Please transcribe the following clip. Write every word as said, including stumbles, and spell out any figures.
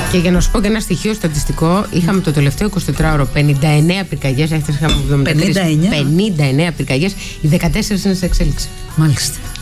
Και για να σου πω και ένα στοιχείο στατιστικό, είχαμε το τελευταίο εικοσιτετράωρο πενήντα εννέα πυρκαγιές. Χθες είχαμε εβδομήντα τρεις. πενήντα εννέα. πενήντα εννέα πυρκαγιές. Οι δεκατέσσερις είναι σε εξέλιξη. Μάλιστα.